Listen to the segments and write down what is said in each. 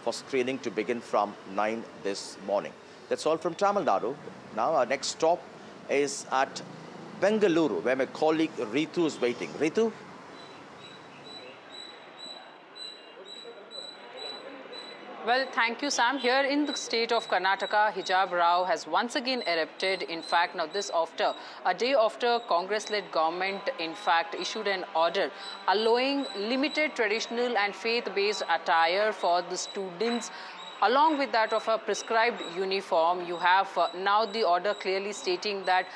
for screening to begin from 9 this morning. That's all from Tamil Nadu. Now our next stop is at Bengaluru, where my colleague Ritu is waiting. Ritu? Well, thank you, Sam. Here in the state of Karnataka, hijab row has once again erupted. In fact, now this after a day after Congress-led government, in fact, issued an order allowing limited traditional and faith-based attire for the students. Along with that of a prescribed uniform, you have now the order clearly stating that,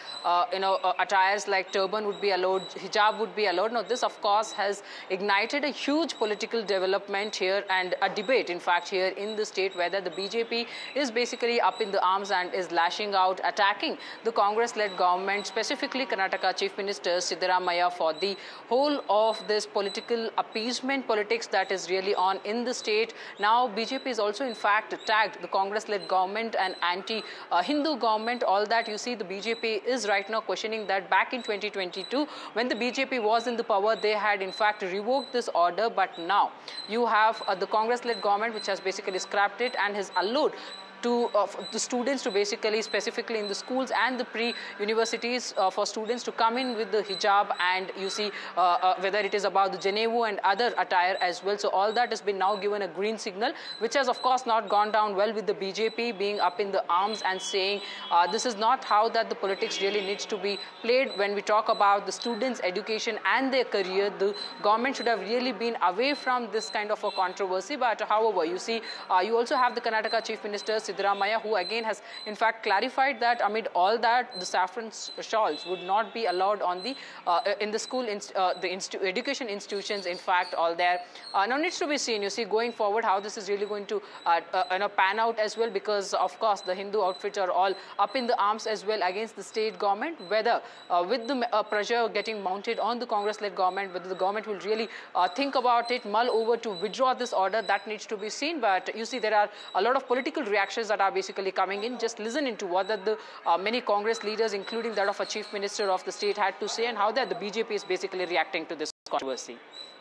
attires like turban would be allowed, hijab would be allowed. Now, this, of course, has ignited a huge political development here and a debate, in fact, here in the state, whether the BJP is basically up in the arms and is lashing out, attacking the Congress-led government, specifically Karnataka Chief Minister Siddaramaiah, for the whole of this political appeasement politics that is really on in the state. Now, BJP is also, in fact, tagged the Congress-led government and anti-Hindu government. All that you see, the BJP is right now questioning that back in 2022, when the BJP was in the power, they had in fact revoked this order. But now you have the Congress-led government, which has basically scrapped it and has allowed to the students to basically, specifically in the schools and the pre-universities, for students to come in with the hijab, and you see whether it is about the Janevu and other attire as well. So all that has been now given a green signal, which has of course not gone down well with the BJP being up in the arms and saying this is not how that the politics really needs to be played. When we talk about the students' education and their career, the government should have really been away from this kind of a controversy. But however, you see, you also have the Karnataka Chief Minister Siddaramaiah, who again has in fact clarified that amid all that, the saffron shawls would not be allowed on the in the school, education institutions. In fact, all there now needs to be seen. You see, going forward, how this is really going to pan out as well, because of course the Hindu outfits are all up in the arms as well against the state government. Whether with the pressure getting mounted on the Congress-led government, whether the government will really think about it, mull over to withdraw this order, that needs to be seen. But you see, there are a lot of political reactions that are basically coming in. Just listen into what the many Congress leaders, including that of a chief minister of the state, had to say, and how that the BJP is basically reacting to this controversy.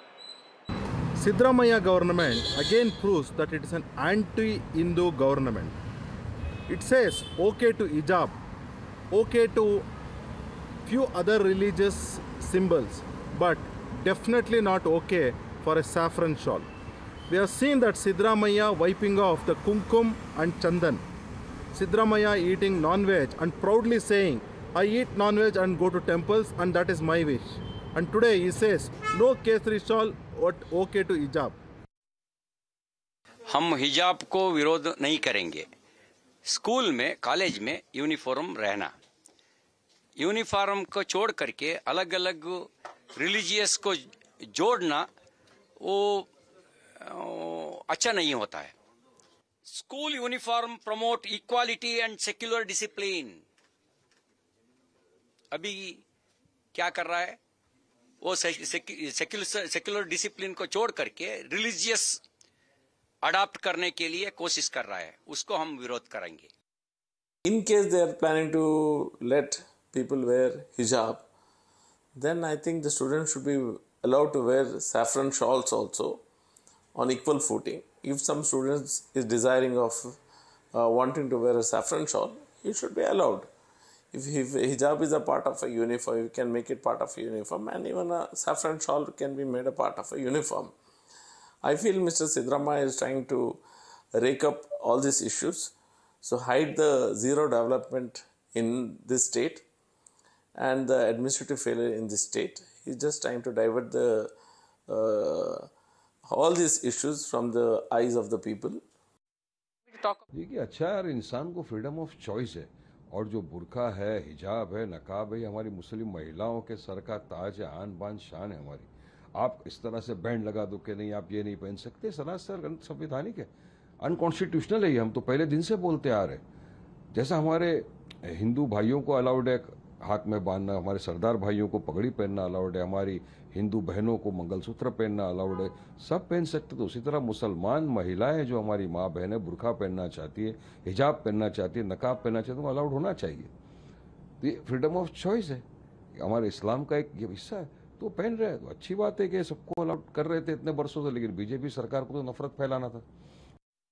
Siddaramaiah government again proves that it is an anti-Hindu government. It says okay to hijab, okay to few other religious symbols, but definitely not okay for a saffron shawl. We have seen that Siddaramaiah wiping off the kumkum and chandan. Siddaramaiah eating non-veg and proudly saying, I eat non-veg and go to temples and that is my wish. And today he says, no kesari shawl, but okay to hijab. हम हिजाब को विरोध नहीं करेंगे. School में, college में uniform रहना. Uniform को छोड़ करके अलग अलग रिलीजियस को जोड़ना वो अच्छा नहीं होता है. School uniform promote equality and secular discipline. अभी क्या कर रहा है वो सेक्युलर डिसिप्लिन को छोड़ करके रिलीजियस अडॉप्ट करने के लिए कोशिश कर रहा है. उसको हम विरोध करेंगे. In case they are planning to let people wear hijab, then I think the students should be allowed to wear saffron shawls also on equal footing. If some students is desiring of wanting to wear a saffron shawl, it should be allowed. If hijab is a part of a uniform, you can make it part of a uniform, and even a saffron shawl can be made a part of a uniform. I feel Mr. Siddaramaiah is trying to rake up all these issues, so hide the zero development in this state and the administrative failure in this state. He's just trying to divert the all these issues from the eyes of the people. देखिए, अच्छा यार, इंसान को freedom of choice है, और जो बुरका है, हिजाब है, नकाब है, हमारी मुस्लिम महिलाओं के सर का ताज है, आन बान शान है हमारी. आप इस तरह से बैंड लगा दो कि नहीं आप ये नहीं पहन सकते, सरासर संवैधानिक है, अनकॉन्स्टिट्यूशनल है. ये हम तो पहले दिन से बोलते आ रहे. जैसा हमारे हिंदू भाइयों को अलाउड है हाथ में बांधना, हमारे सरदार भाइयों को पगड़ी पहनना अलाउड है, हमारी हिंदू बहनों को मंगलसूत्र पहनना अलाउड है, सब पहन सकते. तो उसी तरह मुसलमान महिलाएं जो हमारी माँ बहन है, बुरखा पहनना चाहती है, हिजाब पहनना चाहती है, नकाब पहनना चाहती है, तो अलाउड होना चाहिए. तो ये फ्रीडम ऑफ चॉइस है, हमारे इस्लाम का एक ये हिस्सा है. तो पहन रहे हैं तो अच्छी बात है कि सबको अलाउड कर रहे थे इतने वर्षों से. लेकिन बीजेपी सरकार को तो नफरत फैलाना था.